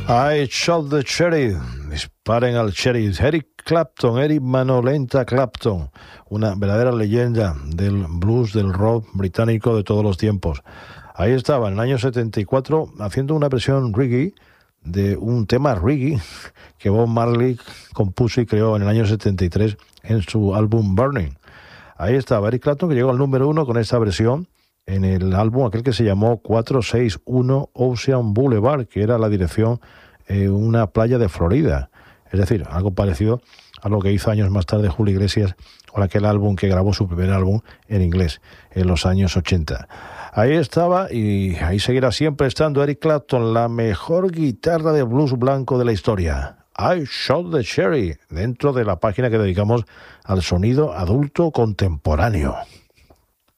I shot the cherry. Disparen al cherry. Eric Clapton, Eric Manolenta Clapton, una verdadera leyenda del blues, del rock británico de todos los tiempos. Ahí estaba en el año 74 haciendo una versión reggae de un tema reggae que Bob Marley compuso y creó en el año 73 en su álbum Burning. Ahí estaba Eric Clapton, que llegó al número 1 con esta versión en el álbum aquel que se llamó 461 Ocean Boulevard, que era la dirección una playa de Florida. Es decir, algo parecido a lo que hizo años más tarde Julio Iglesias con aquel álbum que grabó su primer álbum en inglés en los años 80. Ahí estaba y ahí seguirá siempre estando Eric Clapton, la mejor guitarra de blues blanco de la historia. I Shot the Cherry, dentro de la página que dedicamos al sonido adulto contemporáneo.